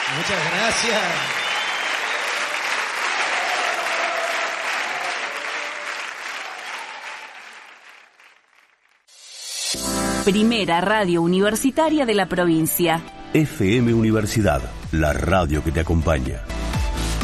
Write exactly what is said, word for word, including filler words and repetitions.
Muchas gracias. Primera radio universitaria de la provincia. F M Universidad, la radio que te acompaña.